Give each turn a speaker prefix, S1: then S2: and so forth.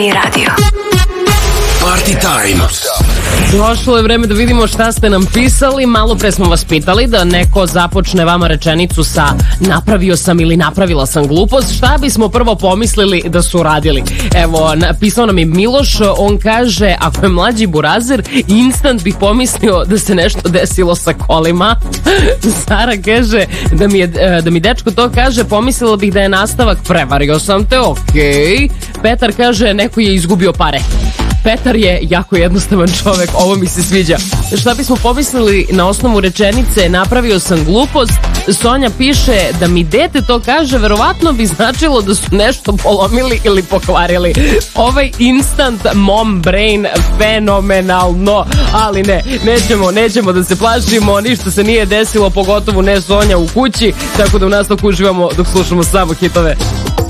S1: Radio.
S2: Party time.
S3: Došlo je vreme da vidimo šta ste nam pisali. Malo pre smo vas pitali da neko započne vama rečenicu sa napravio sam ili napravila sam glupost. Šta bismo prvo pomislili da su radili? Evo, napisao nam je Miloš, on kaže ako je mlađi burazir, instant bih pomislio da se nešto desilo sa kolima. Sara kaže da mi dečko to kaže, pomislila bih da je nastavak prevario sam te, okej. Petar kaže neko je izgubio pare. Petar je jako jednostavan čovek, ovo mi se sviđa. Šta bismo pomislili na osnovu rečenice napravio sam glupost? Sonja piše da mi dete to kaže, verovatno bi značilo da su nešto polomili ili pokvarili. Ovaj instant mom brain fenomenalno, ali nećemo da se plašimo, ništa se nije desilo, pogotovo ne Sonja u kući, tako da u nastavku uživamo dok slušamo samo hitove.